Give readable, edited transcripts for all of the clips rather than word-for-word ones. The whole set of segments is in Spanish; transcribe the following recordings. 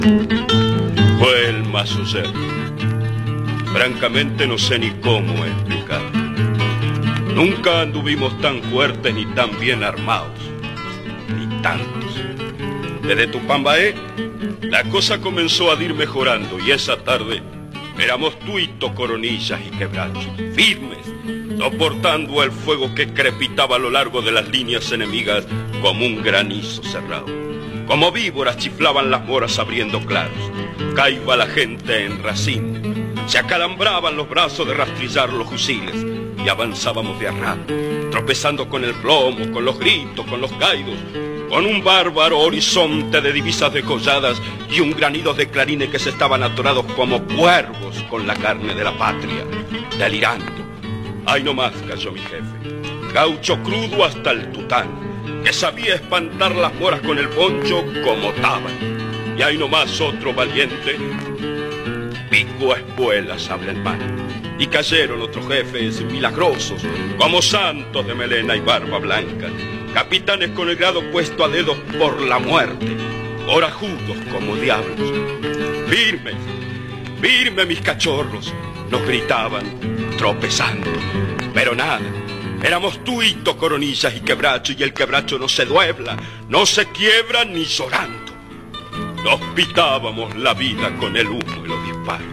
Fue el mazo cerdo. Francamente no sé ni cómo explicar. Nunca anduvimos tan fuertes ni tan bien armados, ni tantos. Desde Tupambaé la cosa comenzó a ir mejorando y esa tarde éramos tuito, Coronillas y Quebracho, firmes, soportando el fuego que crepitaba a lo largo de las líneas enemigas como un granizo cerrado. Como víboras chiflaban las moras abriendo claros. Caiba la gente en racimo. Se acalambraban los brazos de rastrillar los fusiles y avanzábamos de a rato, tropezando con el plomo, con los gritos, con los caídos, con un bárbaro horizonte de divisas decolladas y un granido de clarines que se estaban atorados como cuervos con la carne de la patria, delirando. Ahí nomás cayó mi jefe, gaucho crudo hasta el tután, que sabía espantar las moras con el poncho como taban. Y ahí nomás otro valiente, pico a espuelas, sable en mano. Y cayeron otros jefes milagrosos, como santos de melena y barba blanca, capitanes con el grado puesto a dedos por la muerte, corajudos como diablos. Firmes, firmes mis cachorros, nos gritaban, tropezando. Pero nada, éramos tuito, Coronillas y Quebracho, y el quebracho no se duebla, no se quiebra ni llorando. Nos pitábamos la vida con el humo y los disparos.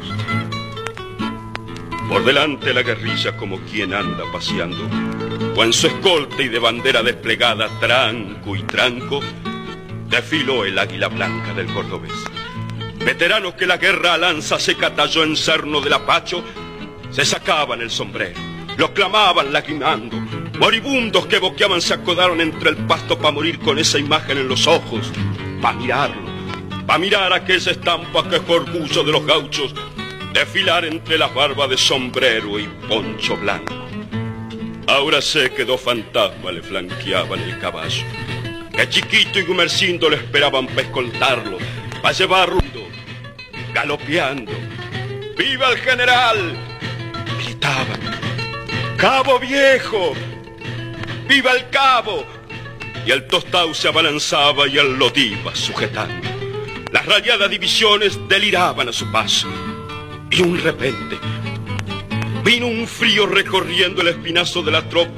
Por delante la guerrilla como quien anda paseando, o en su escolta y de bandera desplegada, tranco y tranco, desfiló el águila blanca del cordobés. Veteranos que la guerra a lanza seca talló en cerno del apacho, se sacaban el sombrero, los clamaban lagrimando. Moribundos que boqueaban se acodaron entre el pasto pa' morir con esa imagen en los ojos, pa' mirarlo, pa' mirar aquella estampa que es orgullo de los gauchos, desfilar entre las barbas de sombrero y poncho blanco. Ahora sé que dos fantasmas le flanqueaban el caballo, que Chiquito y Gumercindo le esperaban pa' escoltarlo, pa' llevarlo galopeando. ¡Viva el general! Gritaban. ¡Cabo viejo! ¡Viva el cabo! Y el tostado se abalanzaba y él lo iba sujetando. Las rayadas divisiones deliraban a su paso. Y un repente vino un frío recorriendo el espinazo de la tropa.